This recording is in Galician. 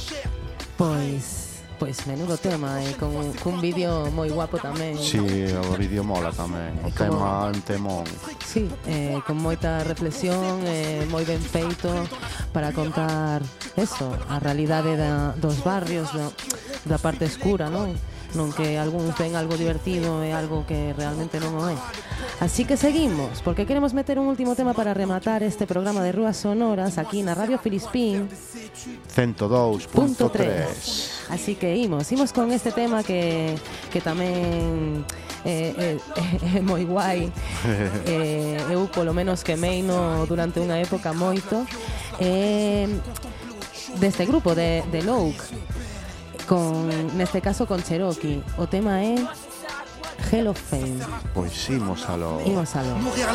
Pois menudo tema, cun vídeo moi guapo tamén. Si, o vídeo mola tamén, o tema en temón. Sí, con moita reflexión, moi ben feito para contar eso, a realidade dos barrios, da parte escura, non? Non que algúns ven algo divertido e algo que realmente non o é. Así que seguimos, porque queremos meter un último tema para rematar este programa de Rúas Sonoras aquí na Radio Filispín 102.3. Así que imos con este tema que tamén é moi guai. Eu polo menos quemeino durante unha época moito. Deste grupo de Louk, neste caso con Cherokee. O tema é Hell of Fame. Pois imos aló. Imos aló. Mourir